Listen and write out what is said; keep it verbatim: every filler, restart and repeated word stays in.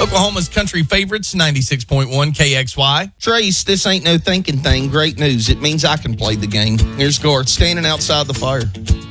Oklahoma's country favorites, ninety-six point one K X Y. Trace, this ain't no thinking thing. Great news. It means I can play the game. Here's Garth standing outside the fire.